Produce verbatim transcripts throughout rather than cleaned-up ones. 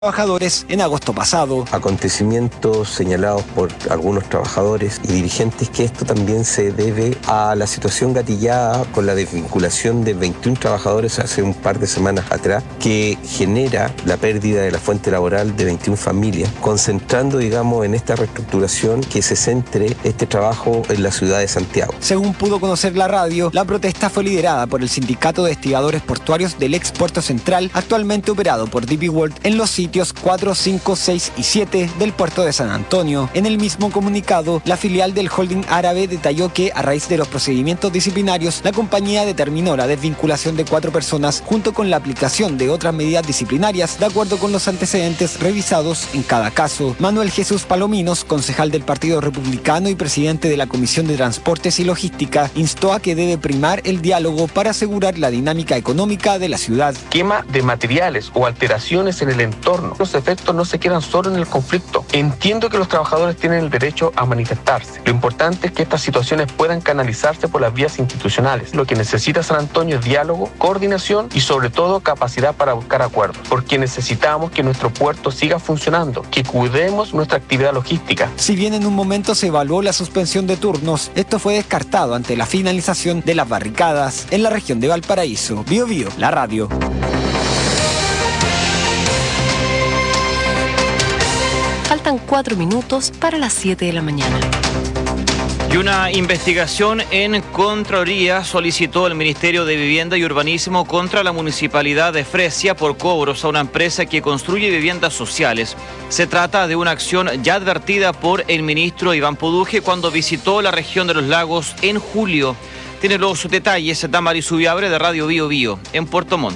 trabajadores en agosto pasado. Acontecimientos señalados por algunos trabajadores y dirigentes que esto también se debe a la situación gatillada con la desvinculación de veintiún trabajadores hace un par de semanas atrás, que genera la pérdida de la fuente laboral de veintiún familias, concentrando, digamos, en esta reestructuración que se centre este trabajo en la ciudad de Santiago. Según pudo conocer la radio, la protesta fue liderada por el Sindicato de Estibadores Portuarios del ex Puerto Central, actualmente operado por D P World en los sitios cuatro, cinco, seis y siete del puerto de San Antonio. En el mismo comunicado, la filial del holding árabe detalló que, a raíz de los procedimientos disciplinarios, la compañía determinó la desvinculación de cuatro personas junto con la aplicación de otras medidas disciplinarias de acuerdo con los antecedentes revisados en cada caso. Manuel Jesús Palominos, concejal del Partido Republicano y presidente de la Comisión de Transportes y Logística, instó a que debe primar el diálogo para asegurar la dinámica económica de la ciudad. Quema de materiales o alteraciones en el entorno. Los efectos no se quedan solo en el conflicto. Entiendo que los trabajadores tienen el derecho a manifestarse. Lo importante es que estas situaciones puedan canalizarse por las vías institucionales. Lo que necesita San Antonio es diálogo, coordinación y sobre todo capacidad para buscar acuerdos. Porque necesitamos que nuestro puerto siga funcionando, que cuidemos nuestra actividad logística. Si bien en un momento se evaluó la suspensión de turnos, esto fue descartado ante la finalización de las barricadas en la región de Valparaíso. Bio Bio, la radio. Faltan cuatro minutos para las siete de la mañana. Y una investigación en Contraloría solicitó el Ministerio de Vivienda y Urbanismo contra la Municipalidad de Fresia por cobros a una empresa que construye viviendas sociales. Se trata de una acción ya advertida por el ministro Iván Poduje cuando visitó la región de los lagos en julio. Tiene los detalles Damaris Ubiabre de Radio Bio Bio en Puerto Montt.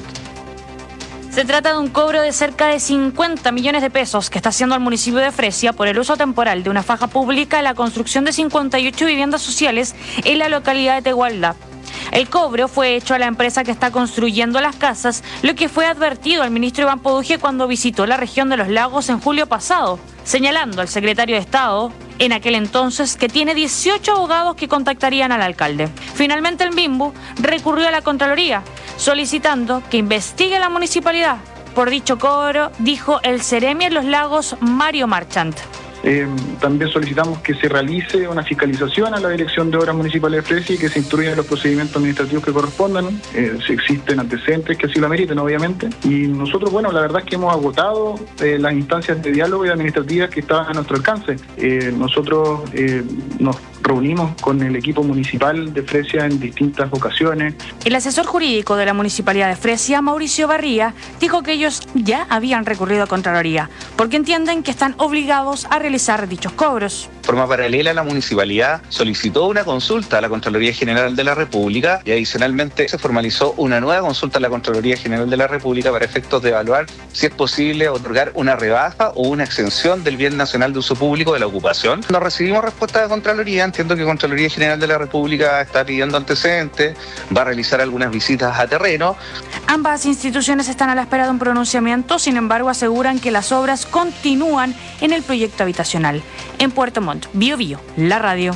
Se trata de un cobro de cerca de cincuenta millones de pesos que está haciendo al municipio de Fresia por el uso temporal de una faja pública en la construcción de cincuenta y ocho viviendas sociales en la localidad de Tegualda. El cobro fue hecho a la empresa que está construyendo las casas, lo que fue advertido al ministro Iván Poduje cuando visitó la región de los lagos en julio pasado, señalando al secretario de Estado en aquel entonces que tiene dieciocho abogados que contactarían al alcalde. Finalmente el M I M B U recurrió a la Contraloría solicitando que investigue la municipalidad por dicho cobro, dijo el Ceremi en los Lagos Mario Marchant. Eh, también solicitamos que se realice una fiscalización a la Dirección de Obras Municipales de Fresia y que se instruyan los procedimientos administrativos que correspondan, eh, si existen antecedentes que así lo ameriten, obviamente. Y nosotros, bueno, la verdad es que hemos agotado eh, las instancias de diálogo y administrativas que estaban a nuestro alcance. Eh, nosotros eh, nos reunimos con el equipo municipal de Fresia en distintas ocasiones. El asesor jurídico de la Municipalidad de Fresia, Mauricio Barría, dijo que ellos ya habían recurrido a Contraloría porque entienden que están obligados a realizar dichos cobros. De forma paralela, la municipalidad solicitó una consulta a la Contraloría General de la República y adicionalmente se formalizó una nueva consulta a la Contraloría General de la República para efectos de evaluar si es posible otorgar una rebaja o una exención del bien nacional de uso público de la ocupación. No recibimos respuesta de Contraloría. Entiendo que Contraloría General de la República está pidiendo antecedentes, va a realizar algunas visitas a terreno. Ambas instituciones están a la espera de un pronunciamiento, sin embargo aseguran que las obras continúan en el proyecto habitacional. En Puerto Montt, Bio Bio, la radio.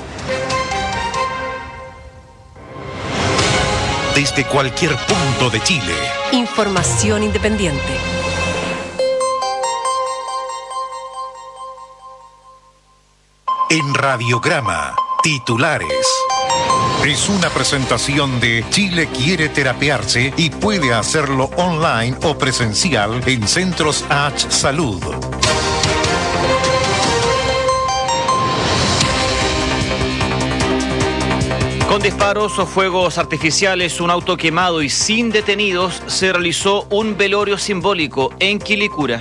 Desde cualquier punto de Chile. Información independiente. En Radiograma, titulares. Es una presentación de Chile quiere terapiarse y puede hacerlo online o presencial en Centros H Salud. Con disparos o fuegos artificiales, un auto quemado y sin detenidos, se realizó un velorio simbólico en Quilicura.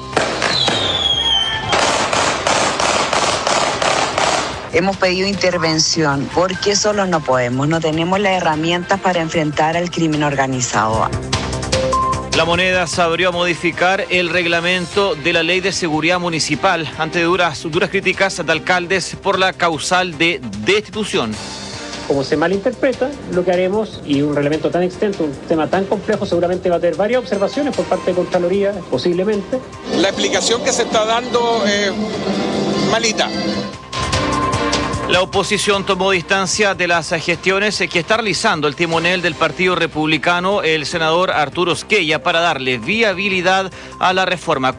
Hemos pedido intervención porque solo no podemos, no tenemos las herramientas para enfrentar al crimen organizado. La Moneda se abrió a modificar el reglamento de la Ley de Seguridad Municipal ante duras, duras críticas de alcaldes por la causal de destitución. Como se malinterpreta, lo que haremos, y un reglamento tan extenso, un tema tan complejo, seguramente va a tener varias observaciones por parte de Contraloría, posiblemente. La explicación que se está dando es malita. La oposición tomó distancia de las gestiones que está realizando el timonel del Partido Republicano, el senador Arturo Esquella, para darle viabilidad a la reforma.